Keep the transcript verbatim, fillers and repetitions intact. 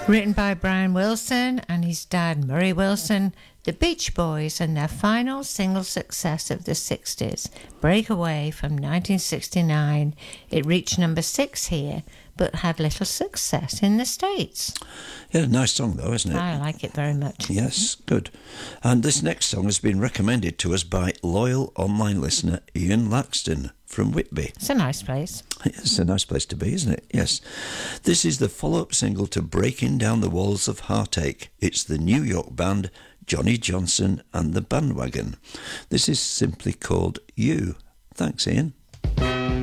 Written by Brian Wilson and his dad Murray Wilson, the Beach Boys and their final single success of the sixties, Breakaway from nineteen sixty-nine. It reached number six here, but had little success in the States. Yeah, nice song though, isn't it? I like it very much. Yes, good. And this next song has been recommended to us by loyal online listener Ian Laxton from Whitby. It's a nice place. It's a nice place to be, isn't it? Yes. This is the follow-up single to Breaking Down the Walls of Heartache. It's the New York band Johnny Johnson and the Bandwagon. This is simply called You. Thanks, Ian.